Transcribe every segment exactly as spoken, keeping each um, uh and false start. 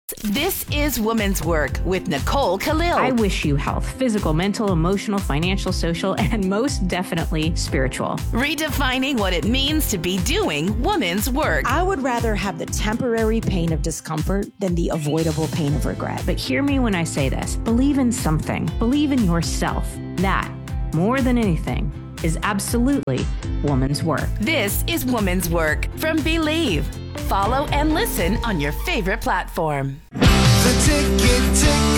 This is Women's Work with Nicole Khalil. I wish you health, physical, mental, emotional, financial, social, and most definitely spiritual. Redefining what it means to be doing women's work. I would rather have the temporary pain of discomfort than the avoidable pain of regret. But hear me when I say this. Believe in something. Believe in yourself. That, more than anything, is absolutely woman's work. This is Women's Work from Believe. Follow and listen on your favorite platform. The Ticket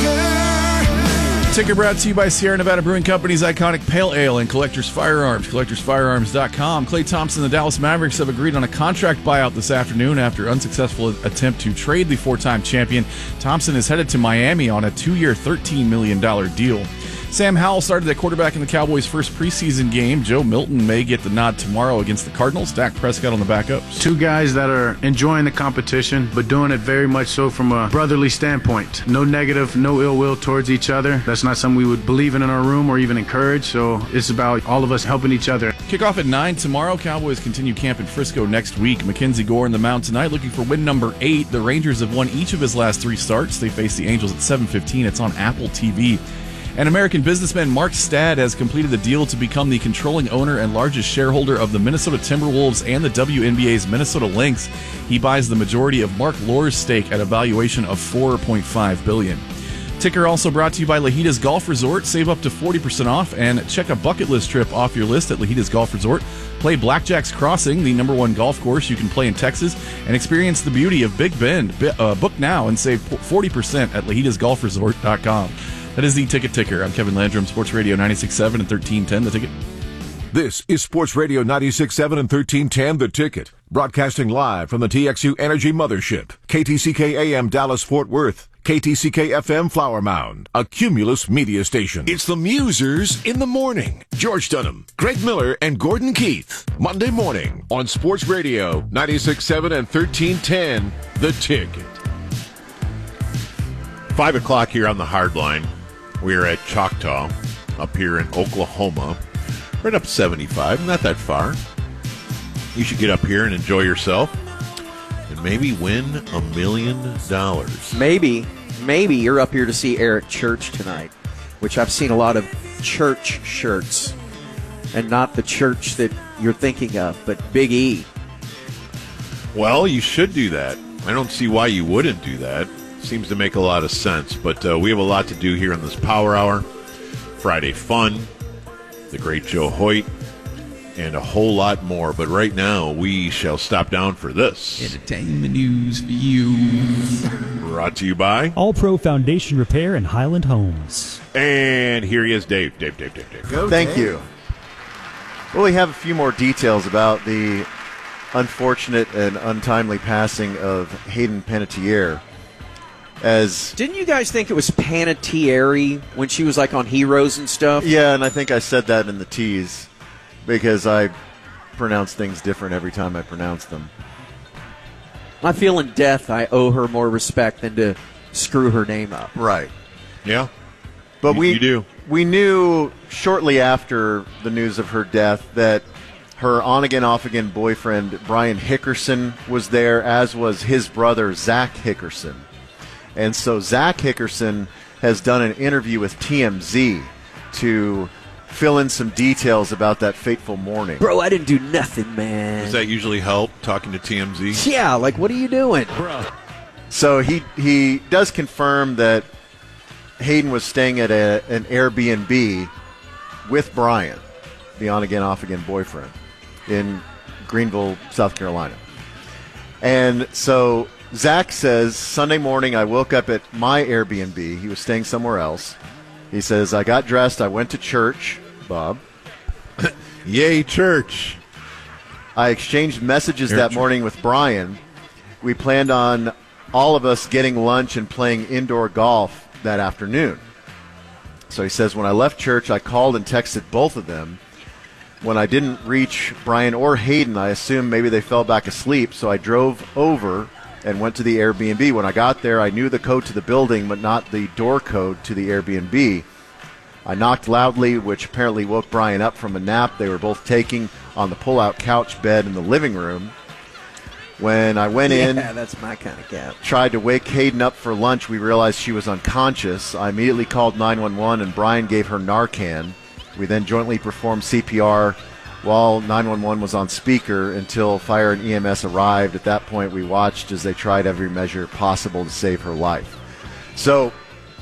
Ticker. Ticker brought to you by Sierra Nevada Brewing Company's iconic Pale Ale and Collectors Firearms. Collectors Firearms dot com. Klay Thompson and the Dallas Mavericks have agreed on a contract buyout this afternoon after unsuccessful attempt to trade the four-time champion. Thompson is headed to Miami on a two-year, thirteen million dollars deal. Sam Howell started at quarterback in the Cowboys' first preseason game. Joe Milton may get the nod tomorrow against the Cardinals. Dak Prescott on the backups. Two guys that are enjoying the competition, but doing it very much so from a brotherly standpoint. No negative, no ill will towards each other. That's not something we would believe in in our room or even encourage, so it's about all of us helping each other. Kickoff at nine tomorrow. Cowboys continue camp in Frisco next week. Mackenzie Gore in the mound tonight looking for win number eight. The Rangers have won each of his last three starts. They face the Angels at seven fifteen. It's on Apple T V. And American businessman Mark Stad has completed the deal to become the controlling owner and largest shareholder of the Minnesota Timberwolves and the W N B A's Minnesota Lynx. He buys the majority of Mark Lohr's stake at a valuation of four point five billion dollars. Ticker also brought to you by Lajitas Golf Resort. Save up to forty percent off and check a bucket list trip off your list at Lajitas Golf Resort. Play Blackjack's Crossing, the number one golf course you can play in Texas, and experience the beauty of Big Bend. Uh, book now and save forty percent at Lajitas Golf Resort dot com. That is the Ticket Ticker. I'm Kevin Landrum, Sports Radio ninety-six point seven and thirteen ten, The Ticket. This is Sports Radio ninety-six point seven and thirteen ten, The Ticket. Broadcasting live from the T X U Energy Mothership. K T C K A M Dallas-Fort Worth. K T C K F M Flower Mound. A Cumulus media station. It's the Musers in the morning. George Dunham, Greg Miller, and Gordon Keith. Monday morning on Sports Radio ninety-six point seven and thirteen ten, The Ticket. Five o'clock here on the Hard Line. We're at Choctaw, up here in Oklahoma. Right up seventy-five, not that far. You should get up here and enjoy yourself and maybe win a million dollars. Maybe, maybe you're up here to see Eric Church tonight, which I've seen a lot of church shirts, and not the church that you're thinking of, but Big E. Well, you should do that. I don't see why you wouldn't do that. Seems to make a lot of sense, but uh, we have a lot to do here on this Power Hour. Friday Fun, the great Joe Hoyt, and a whole lot more. But right now, we shall stop down for this. Entertainment news for you. Brought to you by All Pro Foundation Repair and Highland Homes. And here he is, Dave. Dave, Dave, Dave, Dave. Go, Thank Dave. you. Well, we have a few more details about the unfortunate and untimely passing of Hayden Panettiere. As Didn't you guys think it was Panettiere when she was like on Heroes and stuff? Yeah, and I think I said that in the tease because I pronounce things different every time I pronounce them. I feel in death I owe her more respect than to screw her name up. Right. Yeah. But you, we you do. We knew shortly after the news of her death that her on-again, off-again boyfriend, Brian Hickerson, was there, as was his brother, Zach Hickerson. And so Zach Hickerson has done an interview with T M Z to fill in some details about that fateful morning. Bro, I didn't do nothing, man. Does that usually help, talking to T M Z? Yeah, like, what are you doing? Bro. So he he does confirm that Hayden was staying at a, an Airbnb with Brian, the on-again, off-again boyfriend, in Greenville, South Carolina. And so Zach says, Sunday morning I woke up at my Airbnb. He was staying somewhere else. He says, I got dressed. I went to church, Bob. Yay, church. I exchanged messages Air that church. morning with Brian. We planned on all of us getting lunch and playing indoor golf that afternoon. So he says, when I left church, I called and texted both of them. When I didn't reach Brian or Hayden, I assumed maybe they fell back asleep, so I drove over and went to the Airbnb. When I got there, I knew the code to the building, but not the door code to the Airbnb. I knocked loudly, which apparently woke Brian up from a nap they were both taking on the pull-out couch bed in the living room. When I went in, yeah, that's my kind of cat. Tried to wake Hayden up for lunch, we realized she was unconscious. I immediately called nine one one, and Brian gave her Narcan. We then jointly performed C P R while nine one one was on speaker until fire and E M S arrived. At that point, we watched as they tried every measure possible to save her life. So,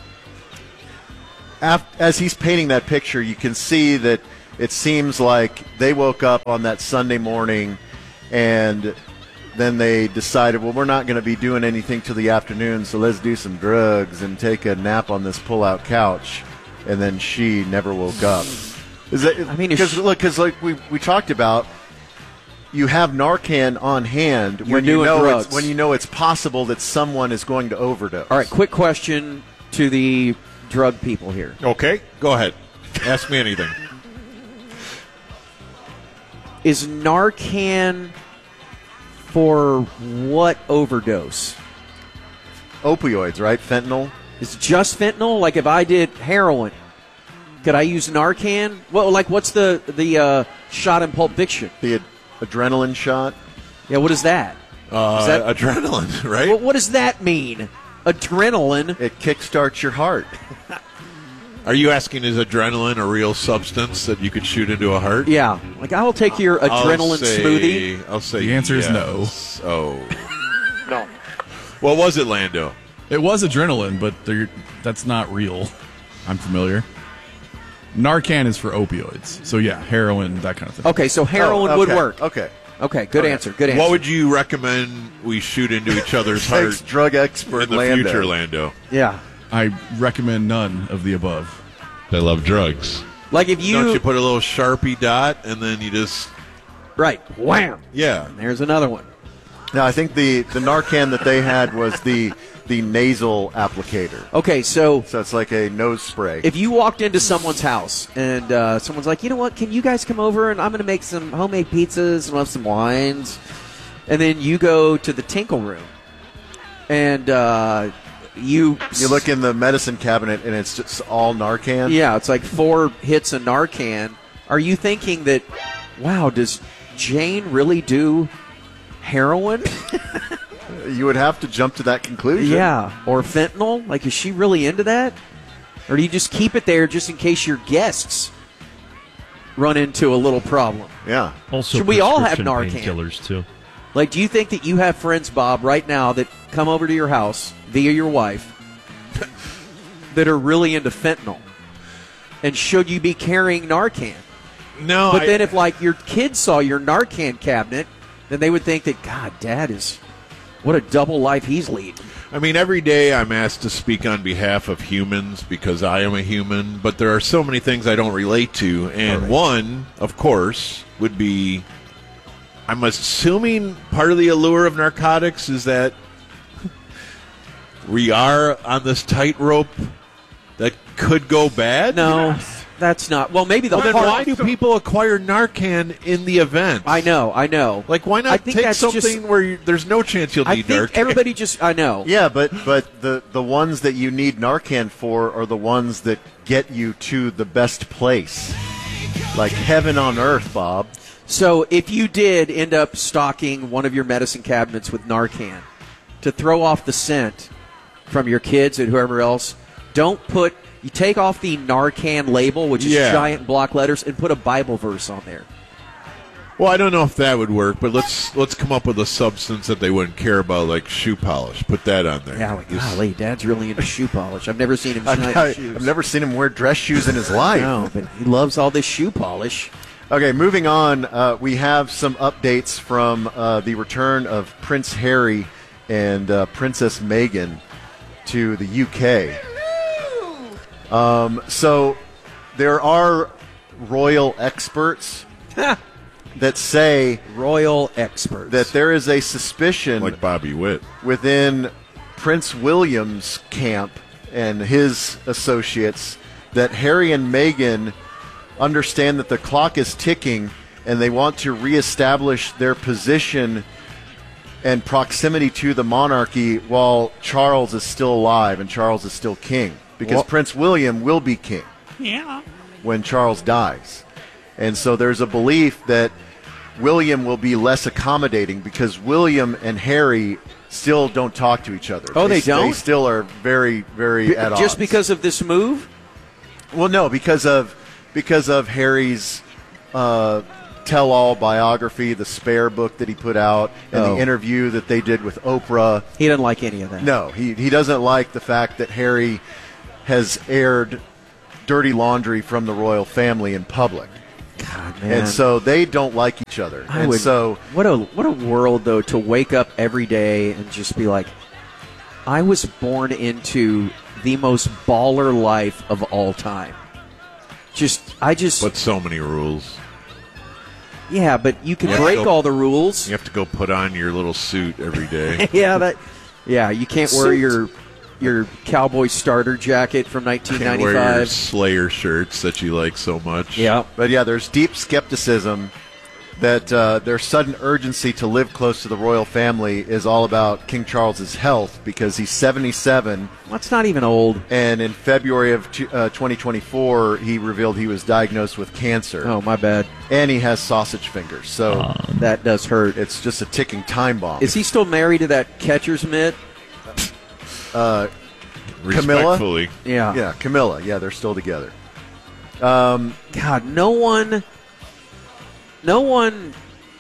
as he's painting that picture, you can see that it seems like they woke up on that Sunday morning and then they decided, well, we're not going to be doing anything till the afternoon, so let's do some drugs and take a nap on this pull-out couch. And then she never woke up. Is that, I mean, because look, because like we we talked about, you have Narcan on hand when you know it's, when you know it's possible that someone is going to overdose. All right, quick question to the drug people here. Okay, go ahead. Ask me anything. Is Narcan for what overdose? Opioids, right? Fentanyl? Is it just fentanyl? Like if I did heroin, could I use Narcan? Well, like what's the, the uh, shot in Pulp Fiction? The ad- adrenaline shot? Yeah, what is that? Uh, is that adrenaline, right? What, what does that mean? Adrenaline? It kickstarts your heart. Are you asking, is adrenaline a real substance that you could shoot into a heart? Yeah. Like, I will take your adrenaline I'll say, smoothie. I'll say The answer yes. is no. Oh. No. What was it, Lando? It was adrenaline, but that's not real. I'm familiar. Narcan is for opioids. So, yeah, heroin, that kind of thing. Okay, so heroin oh, okay. would work. Okay. Okay, good okay. answer. Good answer. What would you recommend we shoot into each other's hearts? Drug expert in the Lando. future, Lando. Yeah. I recommend none of the above. They love drugs. Like if you Don't you put a little Sharpie dot and then you just right, wham. Yeah. There's another one. No, I think the, the Narcan that they had was the the nasal applicator. Okay, so so it's like a nose spray. If you walked into someone's house and uh, someone's like, you know what, can you guys come over and I'm going to make some homemade pizzas and we'll have some wines, and then you go to the Tinkle Room and uh, you you look in the medicine cabinet and it's just all Narcan. Yeah, it's like four hits of Narcan. Are you thinking that, wow, does Jane really do heroin? You would have to jump to that conclusion. Yeah, or fentanyl. Like, is she really into that? Or do you just keep it there just in case your guests run into a little problem? Yeah. Also, should we all have prescription Narcan? painkillers too. Like, do you think that you have friends, Bob, right now that come over to your house via your wife that are really into fentanyl? And should you be carrying Narcan? No. But I, then if, like, your kids saw your Narcan cabinet, then they would think that, God, Dad is... What a double life he's leading. I mean, every day I'm asked to speak on behalf of humans because I am a human, but there are so many things I don't relate to. And right. one, of course, would be, I'm assuming part of the allure of narcotics is that we are on this tightrope that could go bad. No. That's not. Well, maybe the well, then part, why do people acquire Narcan in the event? I know, I know. Like, why not I think take that's something just, where you, there's no chance you'll I need think Narcan? Everybody just, I know. Yeah, but but the, the ones that you need Narcan for are the ones that get you to the best place. Like heaven on earth, Bob. So if you did end up stocking one of your medicine cabinets with Narcan to throw off the scent from your kids and whoever else, don't put... You take off the Narcan label, which is yeah. giant block letters, and put a Bible verse on there. Well, I don't know if that would work, but let's let's come up with a substance that they wouldn't care about, like shoe polish. Put that on there. Yeah, like, golly, Dad's really into shoe polish. I've never seen him I've, shine I, shoes. I've never seen him wear dress shoes in his life. No, but he loves all this shoe polish. Okay, moving on. Uh, we have some updates from uh, the return of Prince Harry and uh, Princess Meghan to the U K. Um, so there are royal experts that say royal experts that there is a suspicion, like Bobby Witt, within Prince William's camp and his associates that Harry and Meghan understand that the clock is ticking and they want to reestablish their position and proximity to the monarchy while Charles is still alive and Charles is still king. Because well, Prince William will be king yeah. when Charles dies. And so there's a belief that William will be less accommodating because William and Harry still don't talk to each other. Oh, they, they don't? They still are very, very B- at odds. Just because of this move? Well, no, because of because of Harry's uh, tell-all biography, the Spare book that he put out, and Oh. the interview that they did with Oprah. He doesn't like any of that. No, he he doesn't like the fact that Harry has aired dirty laundry from the royal family in public. God, man. And so they don't like each other. I and would, so what a what a world though to wake up every day and just be like, I was born into the most baller life of all time. Just I just But so many rules. yeah, but you can You have to break go- all the rules. You have to go put on your little suit every day. yeah, that yeah, you can't wear Suit. your your cowboy starter jacket from nineteen Can't wear your ninety-five. Slayer shirts that you like so much. Yeah. But yeah, there's deep skepticism that uh, their sudden urgency to live close to the royal family is all about King Charles's health because he's seventy-seven. That's not even old. And in February of two- uh, twenty twenty-four, he revealed he was diagnosed with cancer. Oh, my bad. And he has sausage fingers. So that does hurt. It's just a ticking time bomb. Is he still married to that catcher's mitt? Uh, Respectfully. Camilla? Yeah. Yeah, Camilla. Yeah, they're still together. Um, God, no one, no one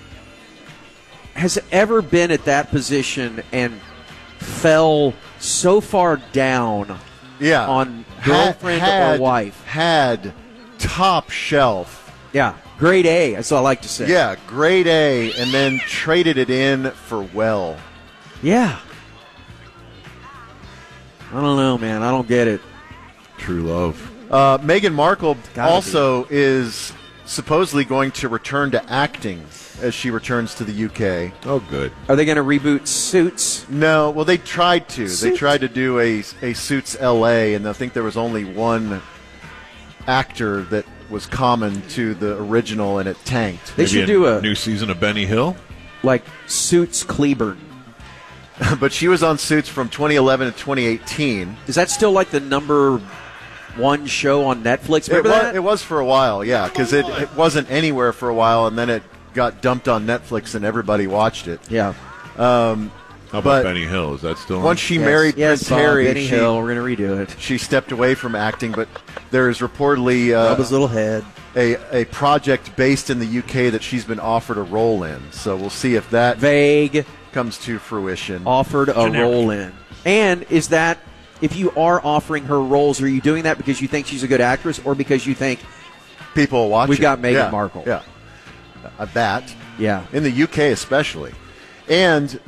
has ever been at that position and fell so far down yeah. on Had- girlfriend had- or wife. Had top shelf. Yeah, grade A, that's all I like to say. Yeah, grade A, and then traded it in for well. Yeah. I don't know, man. I don't get it. True love. Uh, Meghan Markle Gotta also is supposedly going to return to acting as she returns to the U K. Oh, good. Are they going to reboot Suits? No, well, they tried to. They Suits. tried to do a, a Suits L A, and I think there was only one actor that was common to the original, and it tanked. They Maybe should do a new season of Benny Hill. like Suits Cleburne. But she was on Suits from twenty eleven to twenty eighteen. Is that still like the number one show on Netflix? It Remember was, that? it was for a while, yeah, because it, it wasn't anywhere for a while, and then it got dumped on Netflix, and everybody watched it. Yeah. Um, How about but Benny Hill? Is that still on? once she Yes. married Yes, Prince Bob, Harry, Benny she, Hill. We're going to redo it. she stepped away from acting, but there is reportedly uh, Rub his little head. a, a project based in the U K that she's been offered a role in. So we'll see if that Vague. comes to fruition. Offered a Generic. role in. And is that, if you are offering her roles, are you doing that because you think she's a good actress or because you think, People will watch We've it. got Meghan Yeah, Markle. Yeah. Uh, that. yeah, In the U K especially. And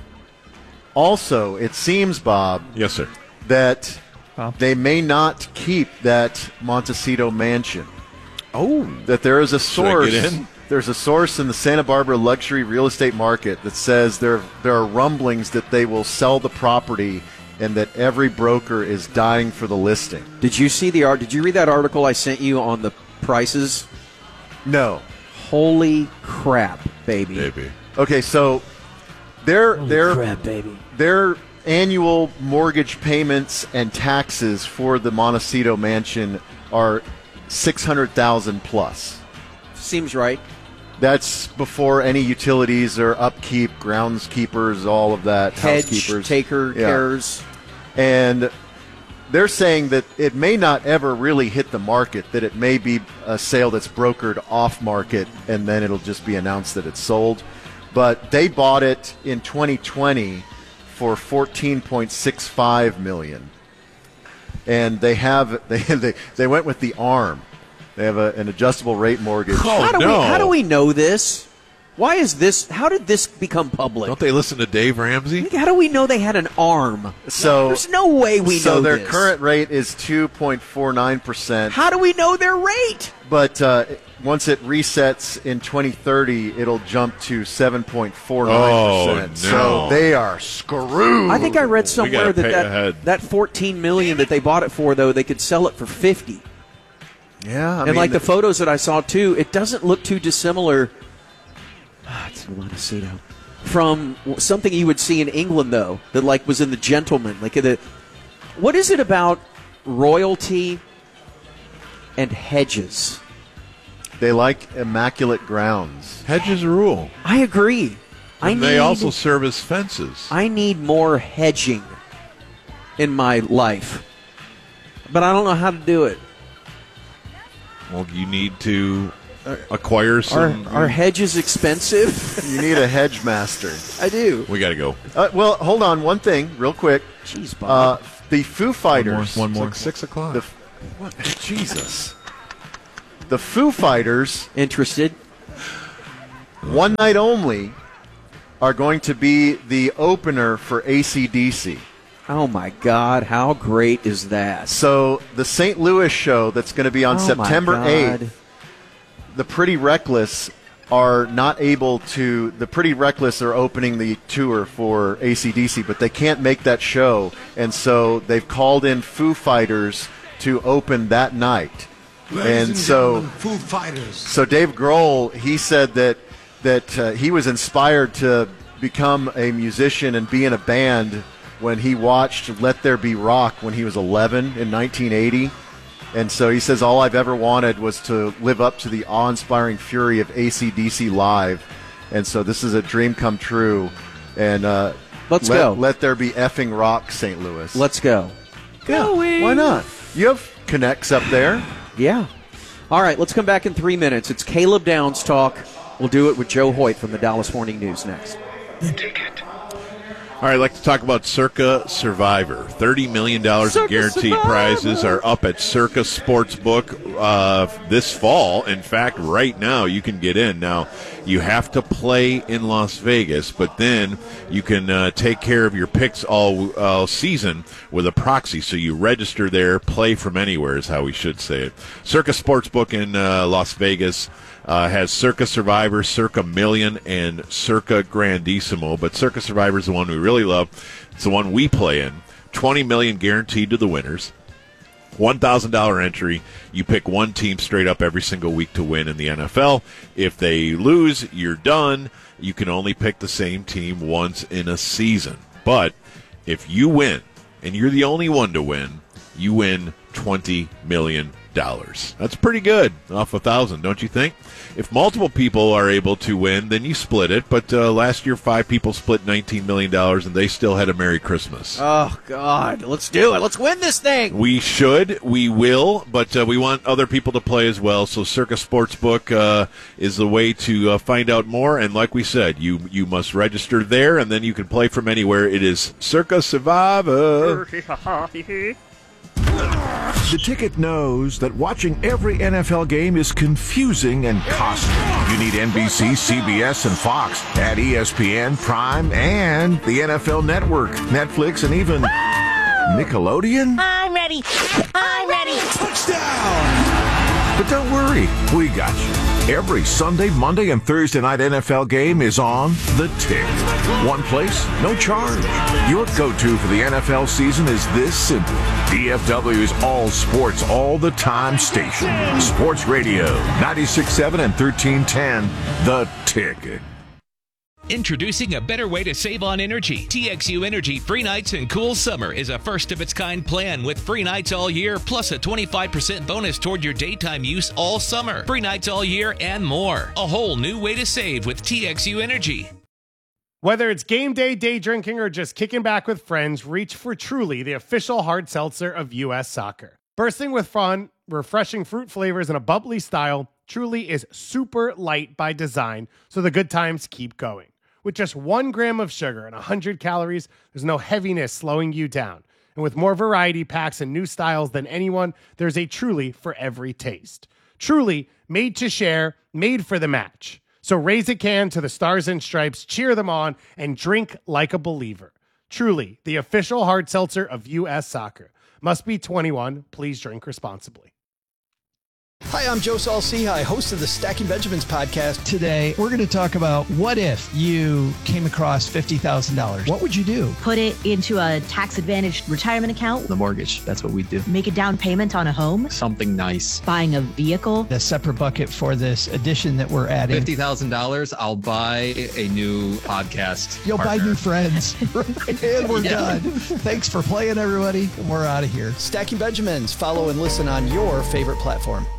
also, it seems, Bob, Yes, sir. that Bob? they may not keep that Montecito mansion. Oh. That there is a I source. get in? There's a source in the Santa Barbara luxury real estate market that says there there are rumblings that they will sell the property and that every broker is dying for the listing. Did you see the art? Did you read that article I sent you on the prices? No. Holy crap, baby. Baby. Okay, so their their Crap, baby. their annual mortgage payments and taxes for the Montecito mansion are six hundred thousand plus. Seems right. That's before any utilities or upkeep, groundskeepers, all of that, Hedge housekeepers. taker Yeah. cares. And they're saying that it may not ever really hit the market, that it may be a sale that's brokered off market and then it'll just be announced that it's sold. But they bought it in twenty twenty for fourteen point six five million dollars. And they have they they, they went with the ARM. They have a, an adjustable rate mortgage. how, do no. we, how do we know this? Why is this? How did this become public? Don't they listen to Dave Ramsey? How do we know they had an arm? So There's no way we so know their this. current rate is two point four nine percent. How do we know their rate? But uh, once it resets in twenty thirty, it'll jump to seven point four nine percent. Oh, So no. they are screwed. I think I read somewhere gotta that pay that, ahead. that fourteen million that they bought it for, though, they could sell it for fifty. Yeah, I and mean, like the photos that I saw too, it doesn't look too dissimilar. Ah, it's a Montecito from something you would see in England, though, that like was in The Gentleman. Like the, what is it about royalty and hedges They like immaculate grounds. Hedges rule. I agree. I And need, they also serve as fences. I need more hedging in my life, but I don't know how to do it. Well, you need to acquire some. Are, are hedges expensive? You need a hedge master. I do. We got to go. Uh, well, hold on. One thing, real quick. Jeez, Bob. Uh, the Foo Fighters. One more. It's like six o'clock. The, what? Jesus. The Foo Fighters. Interested? One night only are going to be the opener for A C D C. Oh, my God. How great is that? So the Saint Louis show that's going to be on Oh, September my God. eighth, the Pretty Reckless are not able to, the Pretty Reckless are opening the tour for A C D C, but they can't make that show. And so they've called in Foo Fighters to open that night. Ladies and and so, gentlemen, Foo Fighters. so Dave Grohl, he said that, that uh, he was inspired to become a musician and be in a band when he watched Let There Be Rock when he was eleven in nineteen eighty. And so he says, all I've ever wanted was to live up to the awe-inspiring fury of A C D C live. And so this is a dream come true. And uh, Let's let, go. Let there be effing rock, Saint Louis. Let's go. Yeah, why not? You have connects up there. Yeah. All right, let's come back in three minutes. It's Caleb Downs talk. We'll do it with Joe Hoyt from the Dallas Morning News next. All right, I'd like to talk about Circa Survivor. thirty million dollars in guaranteed Survivor. prizes are up at Circa Sportsbook uh, this fall. In fact, right now you can get in. Now, you have to play in Las Vegas, but then you can uh, take care of your picks all, all season with a proxy. So you register there, play from anywhere is how we should say it. Circa Sportsbook in uh, Las Vegas Uh, has Circa Survivor, Circa Million, and Circa Grandissimo. But Circa Survivor is the one we really love. It's the one we play in. twenty million dollars guaranteed to the winners. one thousand dollars entry. You pick one team straight up every single week to win in the N F L. If they lose, you're done. You can only pick the same team once in a season. But if you win, and you're the only one to win, you win twenty million dollars. That's pretty good off a thousand, don't you think? If multiple people are able to win, then you split it. But uh, last year, five people split nineteen million dollars, and they still had a Merry Christmas. Oh, God. Let's do it. Let's win this thing. We should. We will. But uh, we want other people to play as well. So Circa Sportsbook uh, is the way to uh, find out more. And like we said, you you must register there, and then you can play from anywhere. It is Circa Survivor. The Ticket knows that watching every N F L game is confusing and costly. You need N B C, C B S, and Fox. Add E S P N, Prime, and the N F L Network, Netflix, and even Nickelodeon. I'm ready. I'm ready. Touchdown! But don't worry, we got you. Every Sunday, Monday, and Thursday night N F L game is on The Tick. One place, no charge. Your go-to for the N F L season is this simple. D F W's all sports, all the time station. Sports Radio, ninety-six point seven and thirteen ten, The Tick. Introducing a better way to save on energy. T X U Energy Free Nights and Cool Summer is a first-of-its-kind plan with free nights all year, plus a twenty-five percent bonus toward your daytime use all summer. Free nights all year and more. A whole new way to save with T X U Energy. Whether it's game day, day drinking, or just kicking back with friends, reach for Truly, the official hard seltzer of U S Soccer. Bursting with fun, refreshing fruit flavors, and a bubbly style, Truly is super light by design, so the good times keep going. With just one gram of sugar and one hundred calories, there's no heaviness slowing you down. And with more variety packs and new styles than anyone, there's a Truly for every taste. Truly, made to share, made for the match. So raise a can to the Stars and Stripes, cheer them on, and drink like a believer. Truly, the official hard seltzer of U S Soccer. Must be twenty-one. Please drink responsibly. Hi, I'm Joe Saul-Sehy, host of the Stacking Benjamins podcast. Today, we're going to talk about what if you came across fifty thousand dollars. What would you do? Put it into a tax-advantaged retirement account. The mortgage, that's what we do. Make a down payment on a home. Something nice. Buying a vehicle. A separate bucket for this addition that we're adding. fifty thousand dollars, I'll buy a new podcast You'll partner. buy new friends. And we're Yeah. done. Thanks for playing, everybody. We're out of here. Stacking Benjamins. Follow and listen on your favorite platform.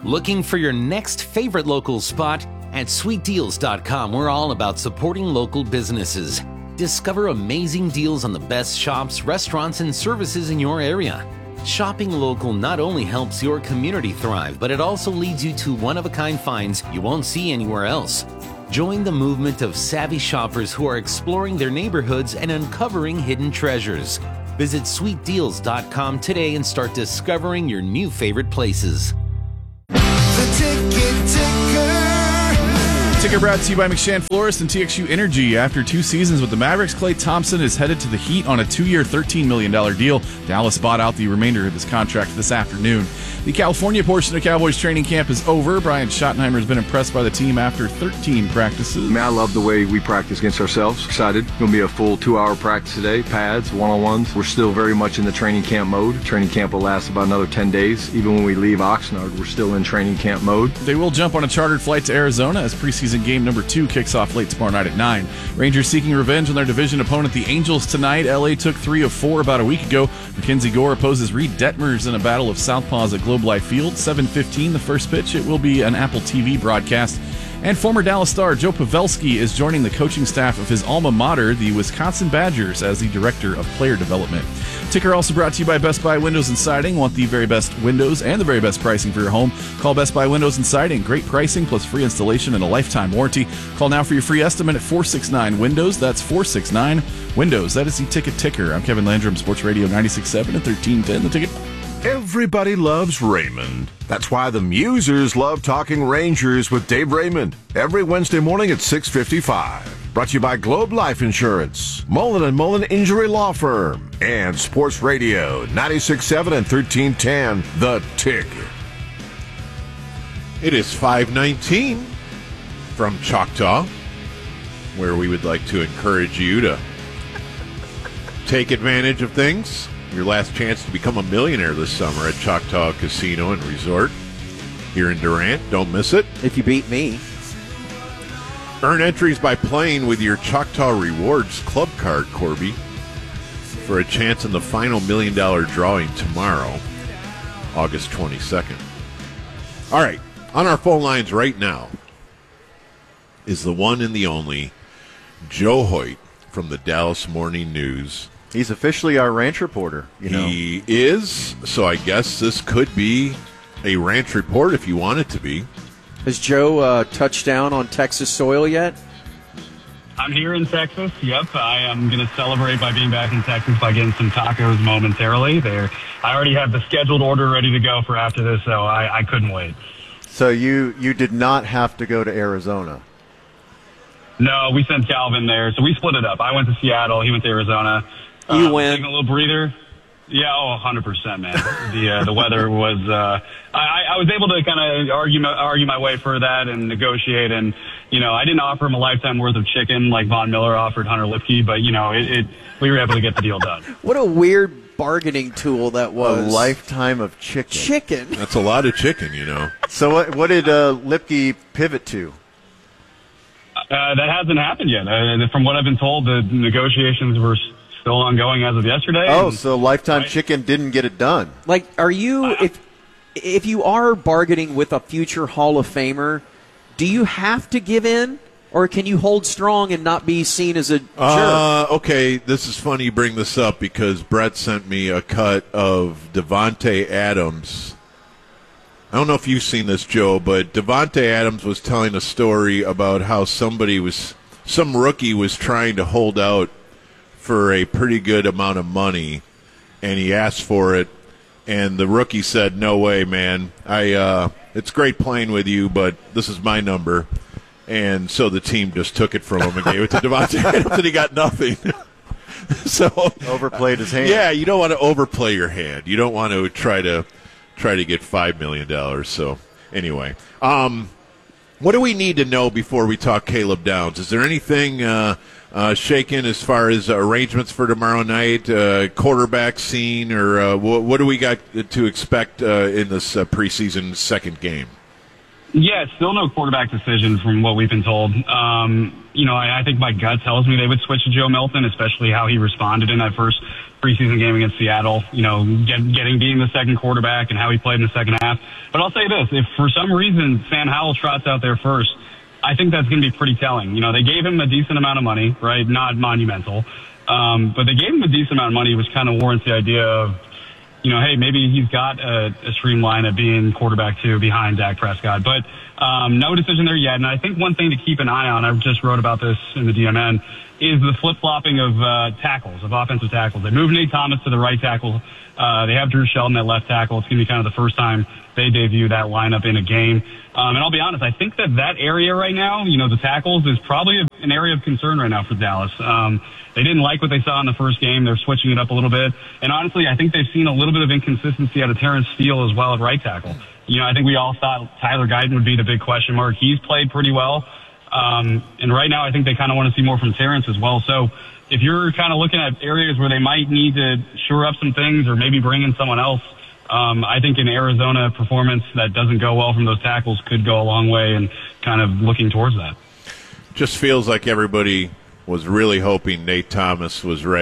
Looking for your next favorite local spot? At sweet deals dot com, we're all about supporting local businesses. Discover amazing deals on the best shops, restaurants, and services in your area. Shopping local not only helps your community thrive, but it also leads you to one-of-a-kind finds you won't see anywhere else. Join the movement of savvy shoppers who are exploring their neighborhoods and uncovering hidden treasures. Visit sweet deals dot com today and start discovering your new favorite places. The Ticket Ticker. Ticker brought to you by McShan Florist and T X U Energy. After two seasons with the Mavericks, Klay Thompson is headed to the Heat on a two-year, thirteen million dollars deal. Dallas bought out the remainder of his contract this afternoon. The California portion of Cowboys training camp is over. Brian Schottenheimer has been impressed by the team after thirteen practices. Man, I love the way we practice against ourselves. Excited. Going to be a full two-hour practice today. Pads, one-on-ones. We're still very much in the training camp mode. Training camp will last about another ten days. Even when we leave Oxnard, we're still in training camp mode. They will jump on a chartered flight to Arizona as preseason game number two kicks off late tomorrow night at nine. Rangers seeking revenge on their division opponent, the Angels, tonight. L A took three of four about a week ago. Mackenzie Gore opposes Reed Detmers in a battle of southpaws at Globe Life Field. seven fifteen the first pitch. It will be an Apple T V broadcast. And former Dallas star Joe Pavelski is joining the coaching staff of his alma mater, the Wisconsin Badgers, as the director of player development. Ticker also brought to you by Best Buy Windows and Siding. Want the very best windows and the very best pricing for your home? Call Best Buy Windows and Siding. Great pricing plus free installation and a lifetime warranty. Call now for your free estimate at four six nine Windows. That's four six nine Windows. That is the Ticket Ticker. I'm Kevin Landrum, Sports Radio ninety-six point seven and thirteen ten. The Ticket. Everybody loves Raymond. That's why the Musers love talking Rangers with Dave Raymond every Wednesday morning at six fifty-five. Brought to you by Globe Life Insurance, Mullen and Mullen Injury Law Firm, and Sports Radio ninety-six point seven and thirteen ten. The Ticket. It is five nineteen from Choctaw, where we would like to encourage you to take advantage of things. Your last chance to become a millionaire this summer at Choctaw Casino and Resort here in Durant. Don't miss it. If you beat me. Earn entries by playing with your Choctaw Rewards Club card, Corby, for a chance in the final million dollar drawing tomorrow, August twenty-second. All right, on our phone lines right now is the one and the only Joe Hoyt from the Dallas Morning News. He's officially our ranch reporter. You know. He is, so I guess this could be a ranch report if you want it to be. Has Joe uh, touched down on Texas soil yet? I'm here in Texas. Yep, I am going to celebrate by being back in Texas by getting some tacos momentarily. There, I already have the scheduled order ready to go for after this, so I, I couldn't wait. So you you did not have to go to Arizona. No, we sent Calvin there, so we split it up. I went to Seattle. He went to Arizona. You uh, win. Taking a little breather. Yeah, oh, one hundred percent, man. The uh, the weather was. Uh, I, I was able to kind of argue my, argue my way for that and negotiate, and you know, I didn't offer him a lifetime worth of chicken like Von Miller offered Hunter Lipke, but you know, it, it we were able to get the deal done. What a weird bargaining tool that was. A lifetime of chicken. Chicken. That's a lot of chicken, you know. So what what did uh, Lipke pivot to? Uh, that hasn't happened yet. Uh, from what I've been told, the negotiations were still ongoing as of yesterday. Oh, and, so Lifetime right? Chicken didn't get it done. Like, are you if if you are bargaining with a future Hall of Famer, do you have to give in, or can you hold strong and not be seen as a jerk? Uh, okay, this is funny you bring this up because Brett sent me a cut of Davante Adams. I don't know if you've seen this, Joe, but Davante Adams was telling a story about how somebody was, some rookie was trying to hold out for a pretty good amount of money, and he asked for it, and the rookie said, "No way, man. I uh, it's great playing with you, but this is my number." And so the team just took it from him and gave it to Davante Adams, and he got nothing. So overplayed his hand. Yeah, you don't want to overplay your hand. You don't want to try to try to get five million dollars. So anyway, um, what do we need to know before we talk Caleb Downs? Is there anything uh, uh, shaken as far as arrangements for tomorrow night, uh, quarterback scene, or uh, what, what do we got to expect uh, in this uh, preseason second game? Yeah, still no quarterback decision from what we've been told. Um, you know, I, I think my gut tells me they would switch to Joe Milton, especially how he responded in that first preseason game against Seattle, you know, get, getting being the second quarterback and how he played in the second half. But I'll say this, if for some reason Sam Howell trots out there first, I think that's going to be pretty telling. You know, they gave him a decent amount of money, right? Not monumental. Um, but they gave him a decent amount of money, which kind of warrants the idea of, you know, hey, maybe he's got a, a streamline of being quarterback two behind Dak Prescott. But um, no decision there yet. And I think one thing to keep an eye on, I just wrote about this in the D M N, is the flip-flopping of uh, tackles, of offensive tackles. They moved Nate Thomas to the right tackle. Uh, they have Drew Shelton at left tackle. It's going to be kind of the first time they debut that lineup in a game. Um, and I'll be honest, I think that that area right now, you know, the tackles, is probably a, an area of concern right now for Dallas. Um, they didn't like what they saw in the first game. They're switching it up a little bit. And honestly, I think they've seen a little bit of inconsistency out of Terrence Steele as well at right tackle. You know, I think we all thought Tyler Guyton would be the big question mark. He's played pretty well. Um, and right now I think they kind of want to see more from Terrence as well. So if you're kind of looking at areas where they might need to shore up some things or maybe bring in someone else, um, I think an Arizona performance that doesn't go well from those tackles could go a long way and kind of looking towards that. Just feels like everybody was really hoping Nate Thomas was ready.